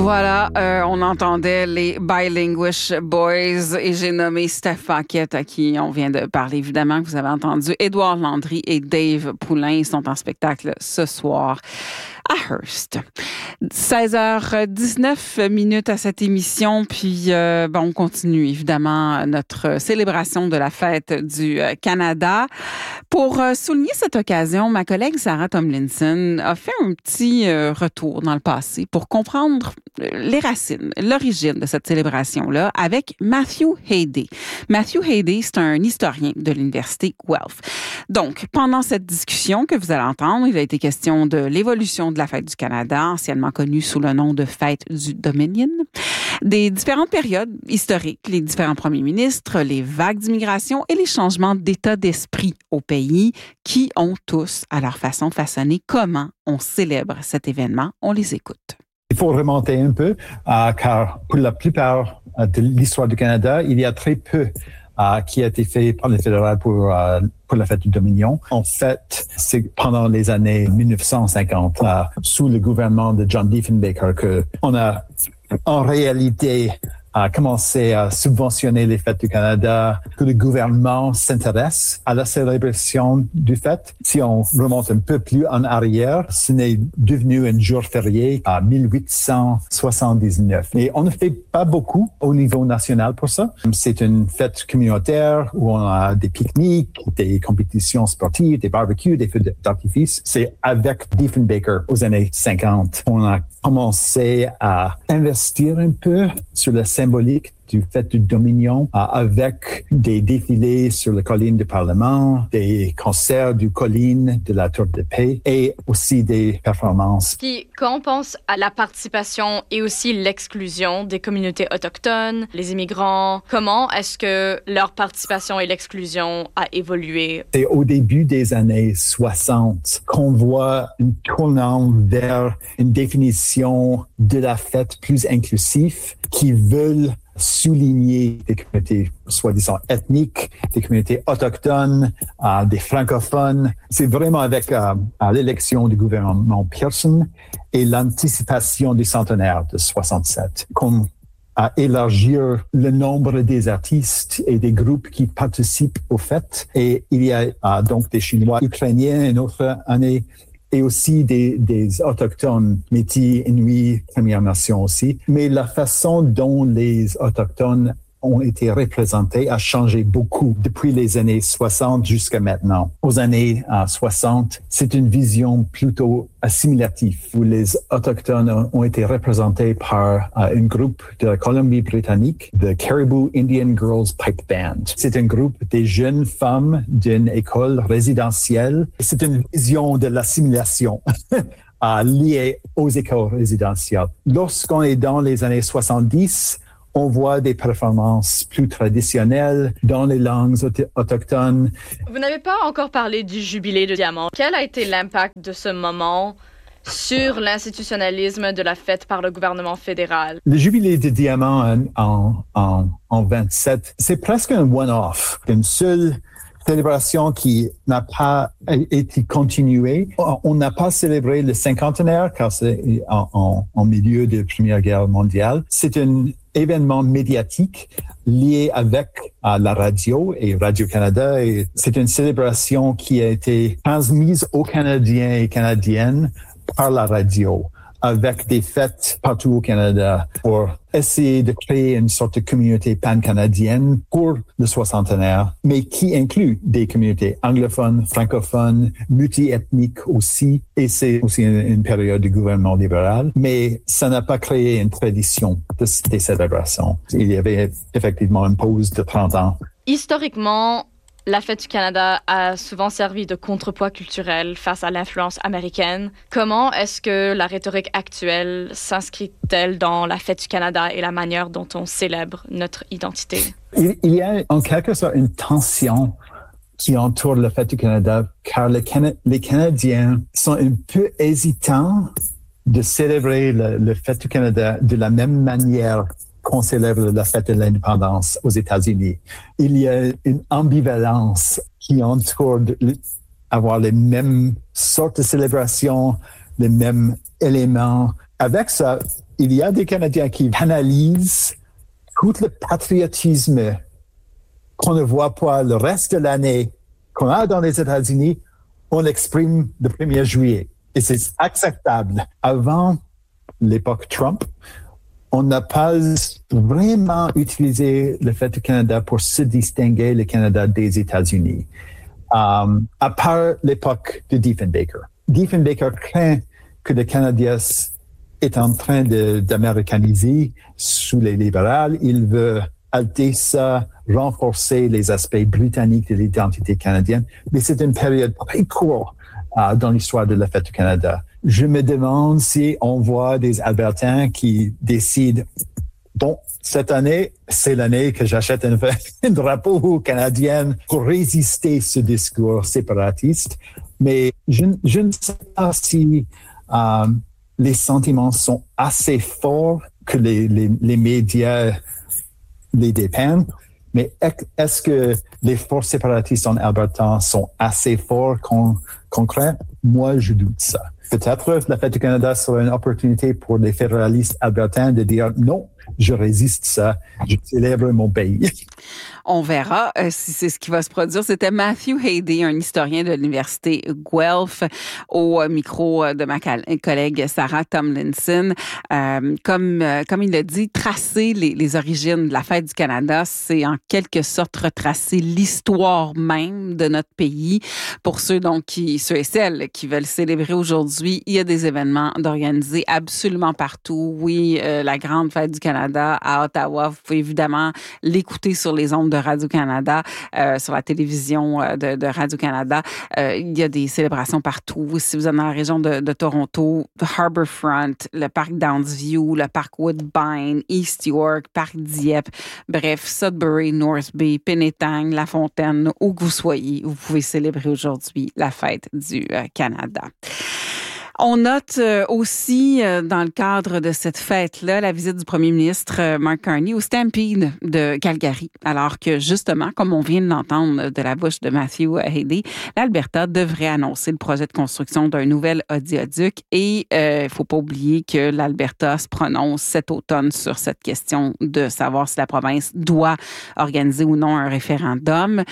Voilà, on entendait les Bilinguish Boys et j'ai nommé Steph Paquette à qui on vient de parler. Évidemment que vous avez entendu Édouard Landry et Dave Poulain. Ils sont en spectacle ce soir à Hearst. 16h19 à cette émission, puis on continue évidemment notre célébration de la fête du Canada. Pour souligner cette occasion, ma collègue Sarah Tomlinson a fait un petit retour dans le passé pour comprendre les racines, l'origine de cette célébration-là avec Matthew Haydée. Matthew Haydée, c'est un historien de l'Université Guelph. Donc, pendant cette discussion que vous allez entendre, il a été question de l'évolution de la fête du Canada, anciennement connue sous le nom de fête du Dominion, des différentes périodes historiques, les différents premiers ministres, les vagues d'immigration et les changements d'état d'esprit au pays qui ont tous, à leur façon, façonné comment on célèbre cet événement. On les écoute. Il faut remonter un peu, car pour la plupart de l'histoire du Canada, il y a très peu qui a été fait par le fédéral pour la fête du Dominion. En fait, c'est pendant les années 1950, sous le gouvernement de John Diefenbaker, que on a en réalité commencé à subventionner les fêtes du Canada, que le gouvernement s'intéresse à la célébration du fête. Si on remonte un peu plus en arrière, ce n'est devenu un jour férié en 1879. Mais on ne fait pas beaucoup au niveau national pour ça. C'est une fête communautaire où on a des pique-niques, des compétitions sportives, des barbecues, des feux d'artifice. C'est avec Diefenbaker aux années 50. On a commencé à investir un peu sur la symbolique du fête du Dominion avec des défilés sur la colline du Parlement, des concerts du colline de la Tour de Paix et aussi des performances. Puis quand on pense à la participation et aussi l'exclusion des communautés autochtones, les immigrants, comment est-ce que leur participation et l'exclusion a évolué? C'est au début des années 60 qu'on voit une tournant vers une définition de la fête plus inclusive qui veulent souligner des communautés soi-disant ethniques, des communautés autochtones, des francophones. C'est vraiment avec l'élection du gouvernement Pearson et l'anticipation du centenaire de 67 qu'on a élargi le nombre des artistes et des groupes qui participent aux fêtes. Et il y a donc des Chinois ukrainiens une autre année, et aussi des Autochtones, Métis, Inuits, Premières Nations aussi. Mais la façon dont les Autochtones ont été représentés a changé beaucoup depuis les années 60 jusqu'à maintenant. Aux années 60, c'est une vision plutôt assimilative où les Autochtones ont été représentés par un groupe de la Colombie-Britannique, the Caribou Indian Girls Pipe Band. C'est un groupe des jeunes femmes d'une école résidentielle. C'est une vision de l'assimilation. Liée aux écoles résidentielles. Lorsqu'on est dans les années 70, on voit des performances plus traditionnelles dans les langues autochtones. Vous n'avez pas encore parlé du jubilé de diamant. Quel a été l'impact de ce moment sur l'institutionnalisme de la fête par le gouvernement fédéral? Le jubilé de diamant en 27, c'est presque un one-off. Une seule célébration qui n'a pas été continuée. On n'a pas célébré le cinquantenaire car c'est en milieu de la Première Guerre mondiale. C'est un événement médiatique lié avec la radio et Radio-Canada. Et c'est une célébration qui a été transmise aux Canadiens et Canadiennes par la radio, avec des fêtes partout au Canada pour essayer de créer une sorte de communauté pan-canadienne pour le soixantenaire, mais qui inclut des communautés anglophones, francophones, multi-ethniques aussi. Et c'est aussi une période du gouvernement libéral, mais ça n'a pas créé une tradition des célébrations. Il y avait effectivement une pause de 30 ans. Historiquement, la fête du Canada a souvent servi de contrepoids culturel face à l'influence américaine. Comment est-ce que la rhétorique actuelle s'inscrit-elle dans la fête du Canada et la manière dont on célèbre notre identité? Il y a en quelque sorte une tension qui entoure la fête du Canada, car les Canadiens sont un peu hésitants de célébrer le fête du Canada de la même manière qu'on célèbre la fête de l'indépendance aux États-Unis. Il y a une ambivalence qui entoure avoir les mêmes sortes de célébrations, les mêmes éléments. Avec ça, il y a des Canadiens qui analysent tout le patriotisme qu'on ne voit pas le reste de l'année, qu'on a dans les États-Unis, on l'exprime le 1er juillet. Et c'est acceptable. Avant l'époque Trump, on n'a pas vraiment utilisé le fête du Canada pour se distinguer le Canada des États-Unis, à part l'époque de Diefenbaker. Diefenbaker craint que le Canada est en train d'américaniser sous les libérales. Il veut alter ça, renforcer les aspects britanniques de l'identité canadienne. Mais c'est une période très courte dans l'histoire de la fête du Canada. Je me demande si on voit des Albertains qui décident, bon, cette année, c'est l'année que j'achète un drapeau canadien pour résister à ce discours séparatiste. Mais je ne sais pas si les sentiments sont assez forts que les médias les dépeignent. Mais est-ce que les forces séparatistes en Alberta sont assez forts concrets? Moi, je doute ça. Peut-être la fête du Canada sera une opportunité pour les fédéralistes albertains de dire non, je résiste ça, je célèbre mon pays. On verra si c'est ce qui va se produire. C'était Matthew Hadey, un historien de l'Université Guelph, au micro de ma collègue Sarah Tomlinson. Comme il l'a dit, tracer les origines de la fête du Canada, c'est en quelque sorte retracer l'histoire même de notre pays. Pour ceux ceux et celles qui veulent célébrer aujourd'hui, il y a des événements d'organiser absolument partout. Oui, la grande fête du Canada à Ottawa, vous pouvez évidemment l'écouter sur les ondes de Radio-Canada, sur la télévision de Radio-Canada. Il y a des célébrations partout. Si vous êtes dans la région de Toronto, Harbourfront, le parc Downsview, le parc Woodbine, East York, parc Dieppe, bref, Sudbury, North Bay, Penetang, La Fontaine, où que vous soyez, vous pouvez célébrer aujourd'hui la fête du Canada. On note aussi, dans le cadre de cette fête-là, la visite du premier ministre Mark Carney au Stampede de Calgary, alors que justement, comme on vient de l'entendre de la bouche de Matthew Hadey, l'Alberta devrait annoncer le projet de construction d'un nouvel oléoduc et il faut pas oublier que l'Alberta se prononce cet automne sur cette question de savoir si la province doit organiser ou non un référendum.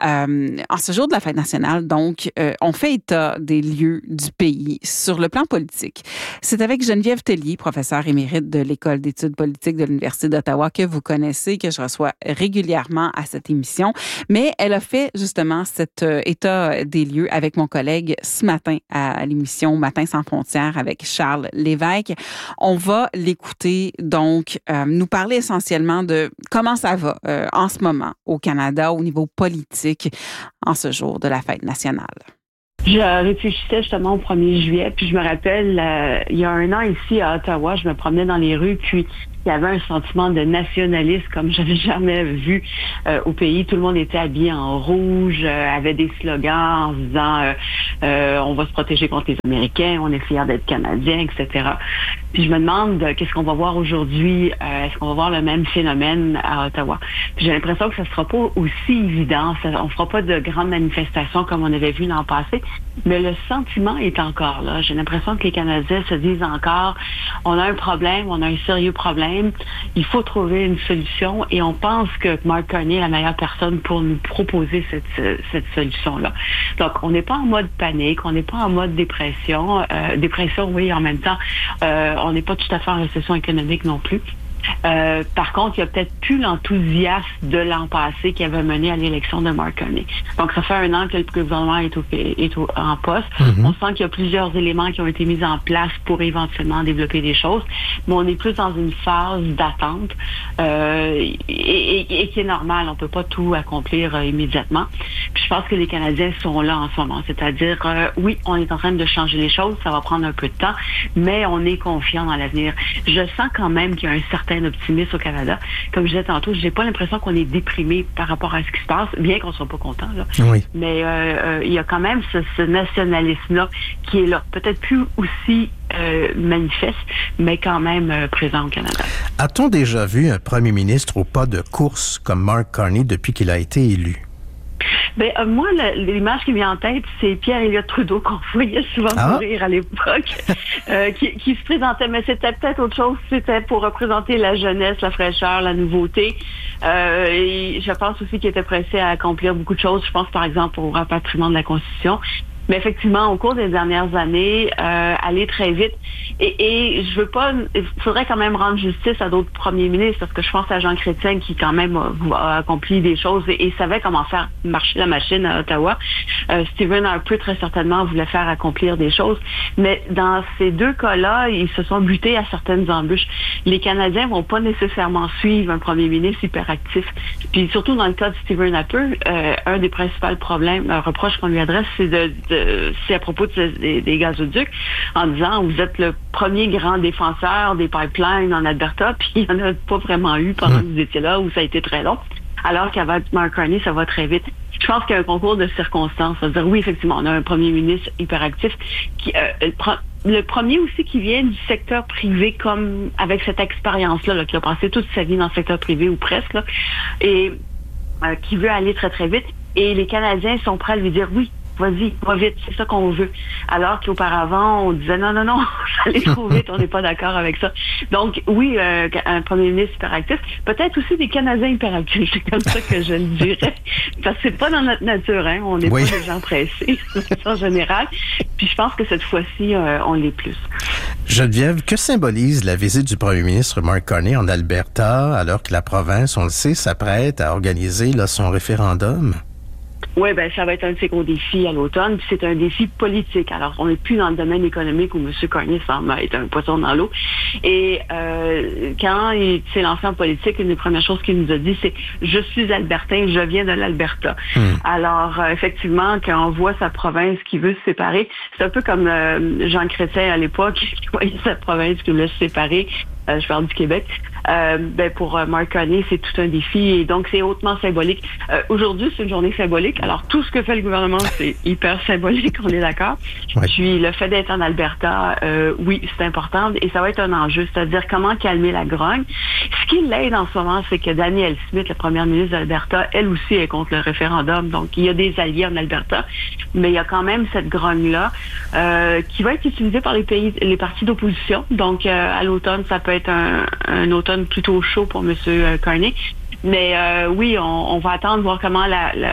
En ce jour de la fête nationale, donc, on fait état des lieux du pays sur le plan politique. C'est avec Geneviève Tellier, professeure émérite de l'École d'études politiques de l'Université d'Ottawa, que vous connaissez, que je reçois régulièrement à cette émission. Mais elle a fait justement cet état des lieux avec mon collègue ce matin à l'émission Matin sans frontières avec Charles Lévesque. On va l'écouter donc nous parler essentiellement de comment ça va en ce moment au Canada au niveau politique en ce jour de la fête nationale. Je réfléchissais justement au 1er juillet, puis je me rappelle, il y a un an ici à Ottawa, je me promenais dans les rues, puis il y avait un sentiment de nationalisme comme je n'avais jamais vu au pays. Tout le monde était habillé en rouge, avait des slogans en disant on va se protéger contre les Américains, on est fiers d'être Canadiens, etc. Puis je me demande qu'est-ce qu'on va voir aujourd'hui. Est-ce qu'on va voir le même phénomène à Ottawa? Puis j'ai l'impression que ça ne sera pas aussi évident. On ne fera pas de grandes manifestations comme on avait vu l'an passé, mais le sentiment est encore là. J'ai l'impression que les Canadiens se disent encore on a un problème, on a un sérieux problème. Il faut trouver une solution et on pense que Mark Carney est la meilleure personne pour nous proposer cette solution-là. Donc, on n'est pas en mode panique, on n'est pas en mode dépression. Dépression, oui, en même temps, on n'est pas tout à fait en récession économique non plus. Par contre, il y a peut-être plus l'enthousiasme de l'an passé qui avait mené à l'élection de Mark Carney. Donc, ça fait un an que le gouvernement est en poste. Mm-hmm. On sent qu'il y a plusieurs éléments qui ont été mis en place pour éventuellement développer des choses, mais on est plus dans une phase d'attente et qui est normale. On peut pas tout accomplir immédiatement. Puis je pense que les Canadiens sont là en ce moment. C'est-à-dire, oui, on est en train de changer les choses, ça va prendre un peu de temps, mais on est confiant dans l'avenir. Je sens quand même qu'il y a un certain optimisme au Canada. Comme je disais tantôt, j'ai pas l'impression qu'on est déprimé par rapport à ce qui se passe, bien qu'on soit pas content, là. Oui. Mais il y a quand même ce nationalisme-là qui est là. Peut-être plus aussi manifeste, mais quand même présent au Canada. A-t-on déjà vu un premier ministre au pas de course comme Mark Carney depuis qu'il a été élu? Moi, l'image qui me vient en tête, c'est Pierre-Éliott Trudeau qu'on voyait souvent courir à l'époque, qui se présentait, mais c'était peut-être autre chose. C'était pour représenter la jeunesse, la fraîcheur, la nouveauté. Et je pense aussi qu'il était pressé à accomplir beaucoup de choses. Je pense, par exemple, au rapatriement de la Constitution. Mais effectivement, au cours des dernières années, aller très vite. Et je veux pas... Il faudrait quand même rendre justice à d'autres premiers ministres, parce que je pense à Jean Chrétien qui, quand même, a accompli des choses et savait comment faire marcher la machine à Ottawa. Stephen Harper, très certainement, voulait faire accomplir des choses. Mais dans ces deux cas-là, ils se sont butés à certaines embûches. Les Canadiens vont pas nécessairement suivre un premier ministre hyperactif. Puis surtout dans le cas de Stephen Harper, un des principaux reproches qu'on lui adresse, c'est à propos des gazoducs, en disant vous êtes le premier grand défenseur des pipelines en Alberta, puis il n'y en a pas vraiment eu pendant que vous étiez là, où ça a été très long. Alors qu'avec Mark Carney, ça va très vite. Je pense qu'il y a un concours de circonstances. C'est-à-dire, oui, effectivement, on a un premier ministre hyperactif qui le premier aussi qui vient du secteur privé, comme avec cette expérience-là, qui a passé toute sa vie dans le secteur privé ou presque, là, et qui veut aller très, très vite. Et les Canadiens sont prêts à lui dire oui. Vas-y, va vite, c'est ça qu'on veut. Alors qu'auparavant, on disait non, ça allait trop vite, on n'est pas d'accord avec ça. Donc, oui, un premier ministre hyperactif, peut-être aussi des Canadiens hyperactifs, c'est comme ça que je le dirais. Parce que c'est pas dans notre nature, hein, on n'est pas des gens pressés, en général. Puis je pense que cette fois-ci, on l'est plus. Geneviève, que symbolise la visite du premier ministre Mark Carney en Alberta, alors que la province, on le sait, s'apprête à organiser son référendum? Oui, ça va être un de ses gros défis à l'automne. Puis c'est un défi politique. Alors, on n'est plus dans le domaine économique où M. Carney semble être un poisson dans l'eau. Et quand il s'est lancé en politique, une des premières choses qu'il nous a dit, c'est « Je suis albertain, je viens de l'Alberta ». Alors, effectivement, quand on voit sa province qui veut se séparer, c'est un peu comme Jean Chrétien à l'époque, qui voyait sa province qui voulait se séparer. Je parle du Québec. Pour Mark Carney, c'est tout un défi et donc c'est hautement symbolique. Aujourd'hui, c'est une journée symbolique. Alors, tout ce que fait le gouvernement, c'est hyper symbolique, on est d'accord. Ouais. Puis, le fait d'être en Alberta, oui, c'est important et ça va être un enjeu, c'est-à-dire comment calmer la grogne. Ce qui l'aide en ce moment, c'est que Danielle Smith, la première ministre d'Alberta, elle aussi est contre le référendum. Donc, il y a des alliés en Alberta, mais il y a quand même cette grogne-là qui va être utilisée par les partis d'opposition. Donc, à l'automne, ça peut être un automne plutôt chaud pour M. Carney. Mais oui, on va attendre voir comment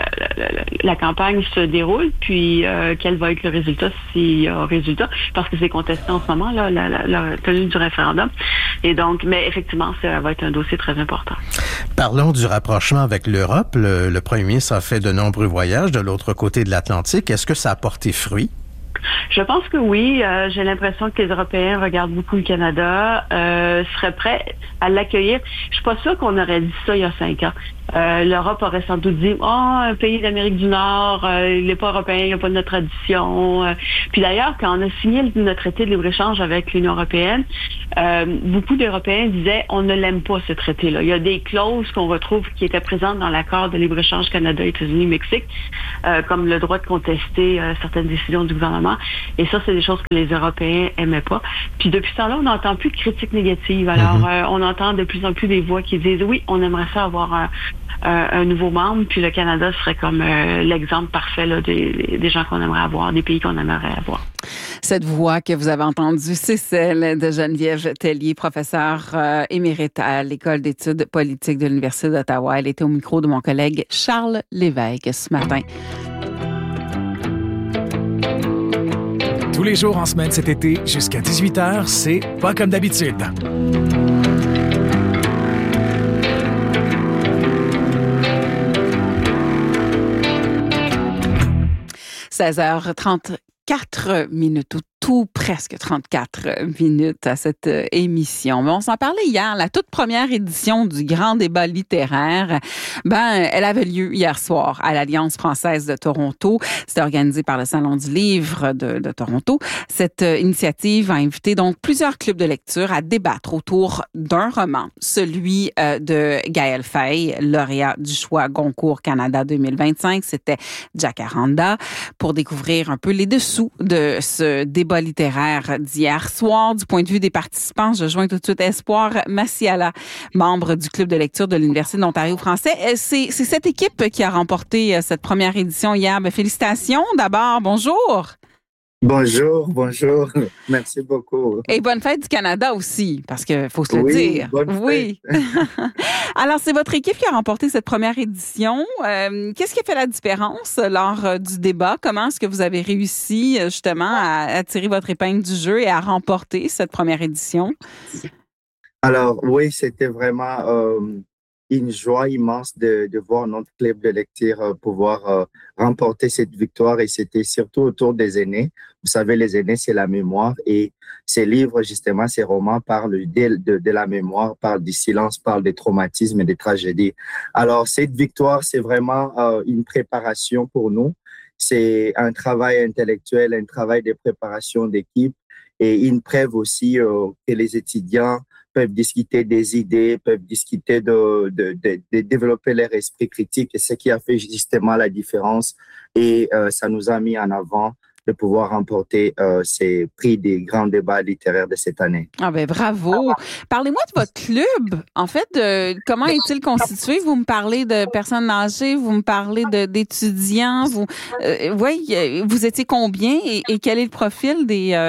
la campagne se déroule, puis quel va être le résultat, s'il y a un résultat, parce que c'est contesté en ce moment, là, la tenue du référendum. Et donc, mais effectivement, ça va être un dossier très important. Parlons du rapprochement avec l'Europe. Le premier ministre a fait de nombreux voyages de l'autre côté de l'Atlantique. Est-ce que ça a porté fruit? Je pense que oui. J'ai l'impression que les Européens regardent beaucoup le Canada, seraient prêts à l'accueillir. Je suis pas sûre qu'on aurait dit ça il y a 5 ans. L'Europe aurait sans doute dit un pays d'Amérique du Nord, il n'est pas européen, il n'a pas de notre tradition. Puis d'ailleurs, quand on a signé notre traité de libre-échange avec l'Union européenne, beaucoup d'Européens disaient on ne l'aime pas ce traité-là. Il y a des clauses qu'on retrouve qui étaient présentes dans l'accord de libre-échange Canada, États-Unis, Mexique, comme le droit de contester certaines décisions du gouvernement. Et ça, c'est des choses que les Européens aimaient pas. Puis depuis ce temps-là, on n'entend plus de critiques négatives. Alors, on entend de plus en plus des voix qui disent oui, on aimerait ça avoir un nouveau membre, puis le Canada serait comme l'exemple parfait là, des gens qu'on aimerait avoir, des pays qu'on aimerait avoir. Cette voix que vous avez entendue, c'est celle de Geneviève Tellier, professeure émérite à l'École d'études politiques de l'Université d'Ottawa. Elle était au micro de mon collègue Charles Lévesque ce matin. Tous les jours en semaine cet été, jusqu'à 18h, c'est Pas comme d'habitude. 16h34 minutes, tout presque 34 minutes à cette émission. Mais on s'en parlait hier, la toute première édition du Grand débat littéraire. Elle avait lieu hier soir à l'Alliance française de Toronto. C'était organisé par le Salon du livre de Toronto. Cette initiative a invité donc plusieurs clubs de lecture à débattre autour d'un roman, celui de Gaël Faye, lauréat du choix Goncourt Canada 2025. C'était Jacaranda, pour découvrir un peu les dessous de ce débat débat littéraire d'hier soir. Du point de vue des participants, je joins tout de suite Espoir Massiala, membre du club de lecture de l'Université de l'Ontario français. C'est cette équipe qui a remporté cette première édition hier. Félicitations d'abord. Bonjour. Bonjour. Merci beaucoup. Et bonne fête du Canada aussi, parce que faut se le dire. Oui. Alors, c'est votre équipe qui a remporté cette première édition. Qu'est-ce qui a fait la différence lors du débat? Comment est-ce que vous avez réussi justement à tirer votre épingle du jeu et à remporter cette première édition? Alors, oui, c'était vraiment une joie immense de voir notre club de lecture pouvoir remporter cette victoire, et c'était surtout autour des aînés. Vous savez, les aînés, c'est la mémoire, et ces livres, justement, ces romans parlent de la mémoire, parlent du silence, parlent des traumatismes et des tragédies. Alors, cette victoire, c'est vraiment une préparation pour nous. C'est un travail intellectuel, un travail de préparation d'équipe, et une preuve aussi que les étudiants peuvent discuter des idées, peuvent discuter de développer leur esprit critique, et ce qui a fait justement la différence. Et ça nous a mis en avant de pouvoir remporter ces prix des grands débats littéraires de cette année. Ah ben bravo! Parlez-moi de votre club. En fait, comment est-il constitué? Vous me parlez de personnes âgées, vous me parlez d'étudiants. Vous étiez combien et quel est le profil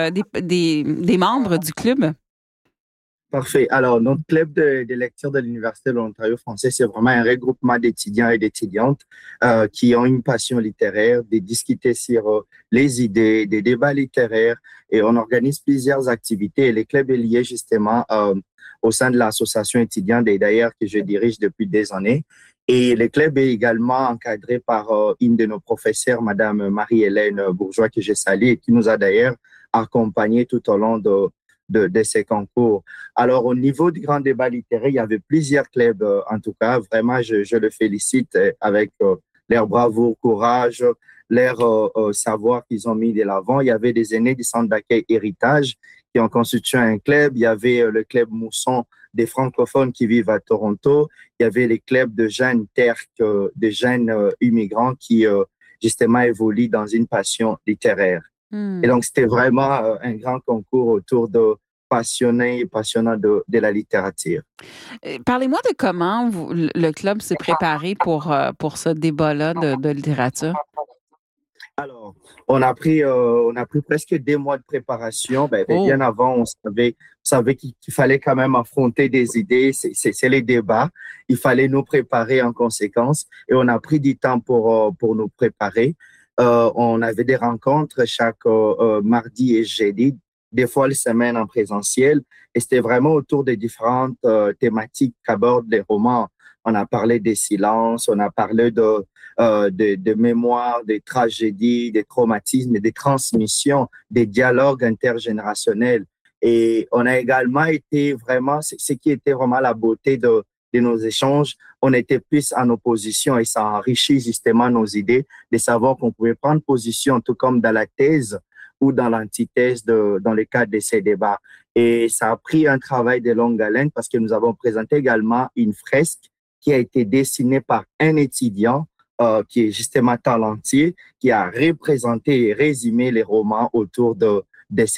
des membres du club? Parfait. Alors, notre club de lecture de l'Université de l'Ontario français, c'est vraiment un regroupement d'étudiants et d'étudiantes qui ont une passion littéraire, de discuter sur les idées, des débats littéraires, et on organise plusieurs activités. Et le club est lié justement au sein de l'association étudiante, et d'ailleurs que je dirige depuis des années. Et le club est également encadré par une de nos professeurs, Madame Marie-Hélène Bourgeois, que je salue, et qui nous a d'ailleurs accompagnés tout au long de ces concours. Alors, au niveau du grand débat littéraire, il y avait plusieurs clubs, en tout cas. Vraiment, je le félicite avec leur bravoure, courage, leur savoir qu'ils ont mis de l'avant. Il y avait des aînés du centre d'accueil Héritage qui ont constitué un club. Il y avait le club Mousson des francophones qui vivent à Toronto. Il y avait les clubs de jeunes terques, de jeunes immigrants qui, justement, évoluent dans une passion littéraire. Et donc, c'était vraiment un grand concours autour de passionnés et passionnants de la littérature. Parlez-moi de comment le club s'est préparé pour ce débat-là de littérature. Alors, on a pris presque 2 mois de préparation. Bien avant, on savait qu'il fallait quand même affronter des idées. C'est les débats. Il fallait nous préparer en conséquence. Et on a pris du temps pour nous préparer. On avait des rencontres chaque mardi et jeudi, des fois les semaines en présentiel, et c'était vraiment autour des différentes thématiques qu'abordent les romans. On a parlé des silences, on a parlé de mémoire, des tragédies, des traumatismes, des transmissions, des dialogues intergénérationnels. Et on a également été vraiment, ce qui était vraiment la beauté de nos échanges, on était plus en opposition, et ça enrichit justement nos idées de savoir qu'on pouvait prendre position, tout comme dans la thèse ou dans l'antithèse dans le cadre de ces débats. Et ça a pris un travail de longue haleine parce que nous avons présenté également une fresque qui a été dessinée par un étudiant qui est justement talentueux, qui a représenté et résumé les romans autour de ces